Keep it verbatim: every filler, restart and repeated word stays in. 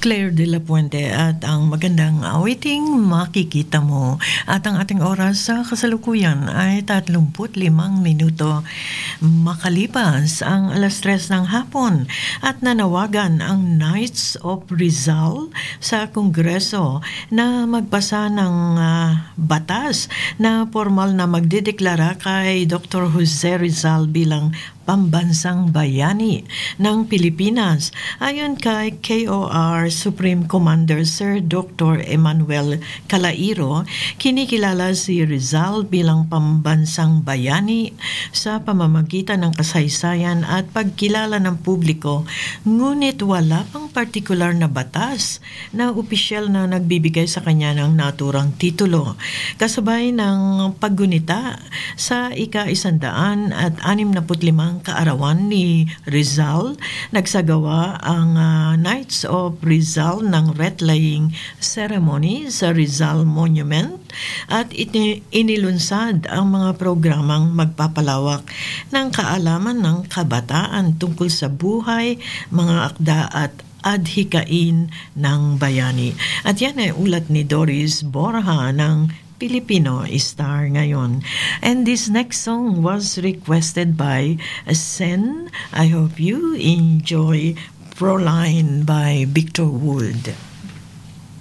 Claire de la Puente at ang magandang awiting makikita mo. At ang ating oras sa kasalukuyan ay tatlumput limang minuto makalipas ang alas tres ng hapon at nanawagan ang Knights of Rizal sa Kongreso na magpasa ng uh, batas na formal na magdedeklara kay Doctor Jose Rizal bilang pambansang bayani ng Pilipinas. Ayon kay K O R Supreme Commander Sir Doctor Emmanuel Calairo, kinikilala si Rizal bilang pambansang bayani sa pamamagitan ng kasaysayan at pagkilala ng publiko, ngunit wala pang partikular na batas na opisyal na nagbibigay sa kanya ng naturang titulo. Kasabay ng paggunita sa ika-isandaan at anim na putlimang kaarawan ni Rizal, nagsagawa ang uh, Knights of Rizal ng wreath-laying ceremony sa Rizal Monument at ini- inilunsad ang mga programang magpapalawak ng kaalaman ng kabataan tungkol sa buhay, mga akda at adhikain ng bayani. At yan ay ulat ni Doris Borja ng Filipino Star ngayon. And this next song was requested by Sen. I hope you enjoy Proline by Victor Wood.